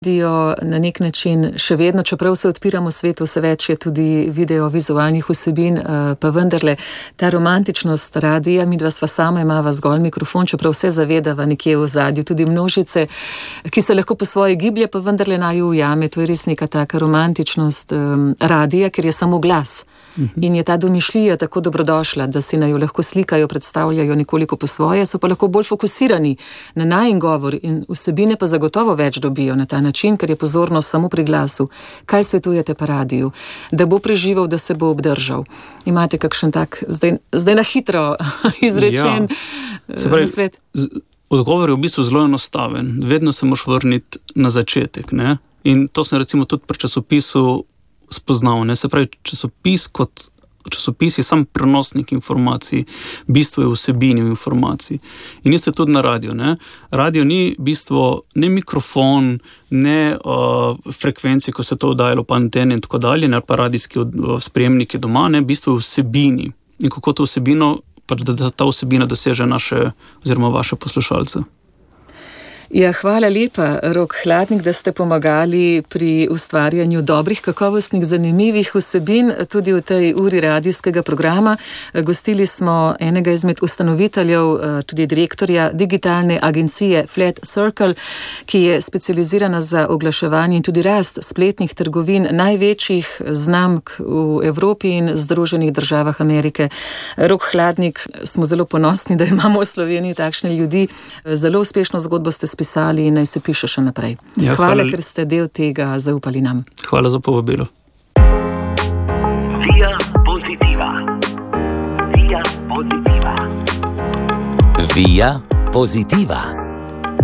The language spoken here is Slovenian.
Radio na nek način še vedno, čeprav se odpiramo svetu, vse več je tudi video-vizualnih vsebin, pa vendarle ta romantičnost radija, midva sva sama, imava zgolj mikrofon, čeprav vse zavedava nekje v ozadju, tudi množice, ki se lahko po svoje giblje, pa vendarle naju ujame. To je res neka taka romantičnost radija, ker je samo glas. In je ta domišljija tako dobrodošla, da si naju lahko slikajo, predstavljajo nekoliko po svoje, so pa lahko bolj fokusirani na najin govor in vsebine pa zagotovo več dobijo na ta način, ker je pozornost samo pri glasu. Kaj svetujete pa radiju? Da bo preživel, da se bo obdržal. Imate kakšen tak, zdaj na hitro izrečen svet? Odgovor je v bistvu zelo enostaven. Vedno se moraš vrniti na začetek, ne? In to sem recimo tudi pri časopisu spoznal, ne? Se pravi, časopis je sam prenosnik informacij, bistvo je vsebini informacij. In isto je tudi na radio, ne? Radio ni bistvo, ne mikrofon, ne frekvencije, ko se to oddajalo pa antene in tako dalje, ne pa radijski sprejemniki doma, ne? Bistvo je vsebini. In kako to vsebino, da ta vsebina doseže naše oziroma vaše poslušalce. Ja, hvala lepa, Rok Hladnik, da ste pomagali pri ustvarjanju dobrih, kakovostnih, zanimivih vsebin tudi v tej uri radijskega programa. Gostili smo enega izmed ustanoviteljev, tudi direktorja digitalne agencije Flat Circle, ki je specializirana za oglaševanje in tudi rast spletnih trgovin največjih znamk v Evropi in Združenih državah Amerike. Rok Hladnik, smo zelo ponosni, da imamo v Sloveniji takšne ljudi. Zelo uspešno zgodbo ste pisali in naj se piše še naprej. Ja, hvala, ker ste del tega zaupali nam. Hvala za povabilo. Via Positiva. Via Positiva. Via Positiva.